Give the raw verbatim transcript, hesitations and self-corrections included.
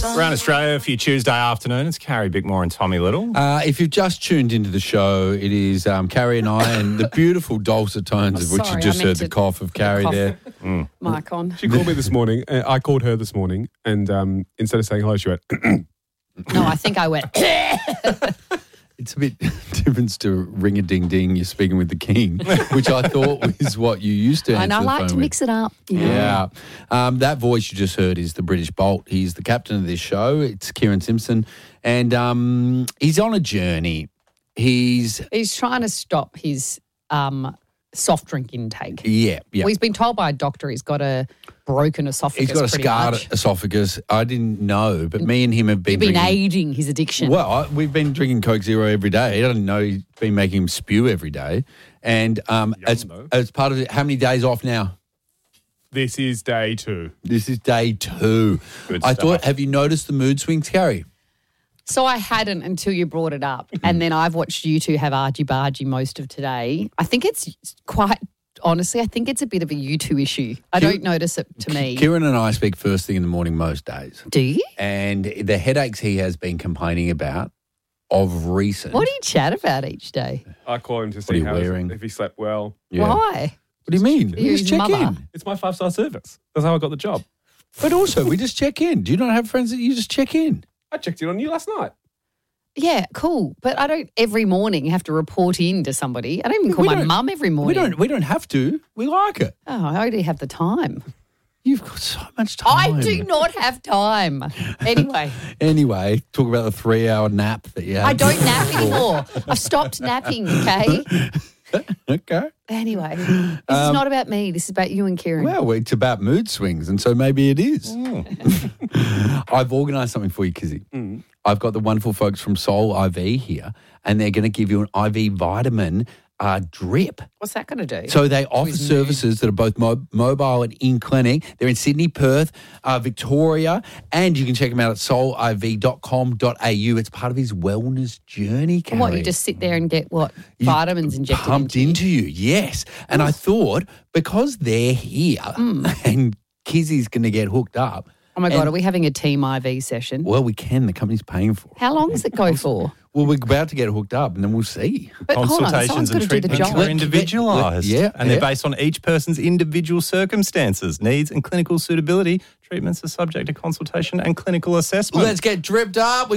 Around Australia for your Tuesday afternoon, it's Carrie Bickmore and Tommy Little. Uh, if you've just tuned into the show, it is um, Carrie and I and the beautiful dulcet tones Oh, of which sorry, you just I meant heard the to cough of put the Carrie cough there. Mm. Mic on. She called me this morning. Uh, I called her this morning, and um, instead of saying hello, she went, No, I think I went. It's a bit different to ring-a-ding-ding, you're speaking with the king, which I thought was what you used to answer And I the like phone to with. mix it up. You know. Yeah. Um, that voice you just heard is the British Bolt. He's the captain of this show. It's Kieran Simpson. And um, he's on a journey. He's, He's trying to stop his um, soft drink intake. yeah, yeah. Well, he's been told by a doctor he's got a broken esophagus. He's got a pretty scarred much. esophagus. I didn't know, but me and him have been You've been drinking. aiding his addiction. Well, I, we've been drinking Coke Zero every day. I didn't know he's been making him spew every day. And um, Yum, as, though. as part of it, how many days off now? this is day two. This is day two. Good I stuff. thought, have you noticed the mood swings, Carrie? So I hadn't until you brought it up. And then I've watched you two have argy-bargy most of today. I think it's quite, honestly, I think it's a bit of a you two issue. I Kieran- don't notice it to me. Kieran and I speak first thing in the morning most days. Do you? And the headaches he has been complaining about of recent. What do you chat about each day? I call him to are see you how wearing? if he slept well. Yeah. Why? What do you mean? We You're just his check mother. in. It's my five-star service. That's how I got the job. But also, we just check in. Do you not have friends that you just check in? I checked in on you last night. Yeah, cool. But I don't every morning have to report in to somebody. I don't even call We my don't- mum every We morning. don't. We don't have to. We like it. Oh, I already have the time. You've got so much time. I do not have time. Anyway, Anyway, talk about the three-hour nap that you had. I don't nap anymore. I've stopped napping, okay? Okay. Anyway, this is not about me. This is about you and Kieran. Well, it's about mood swings, and so maybe it is. I've organised something for you, Kizzy. I've got the wonderful folks from Soul I V here, and they're going to give you an I V vitamin uh, drip. What's that going to do? So they offer his services that are both mo- mobile and in clinic. They're in Sydney, Perth, uh, Victoria, and you can check them out at soul I V dot com dot a u. It's part of his wellness journey, Carrie. And what, you just sit there and get what? You Vitamins injected pumped into you? into you, yes. And I thought because they're here and Kizzy's going to get hooked up. Oh my God, and- are we having a team I V session? Well, we can. The company's paying for it. How long does it go for? Well, we're about to get hooked up, and then we'll see. But hold on, Consultations someone's and got to do the treatments job. are individualised. Yeah, and they're yeah. based on each person's individual circumstances, needs and clinical suitability. Treatments are subject to consultation and clinical assessment. Let's get dripped up. We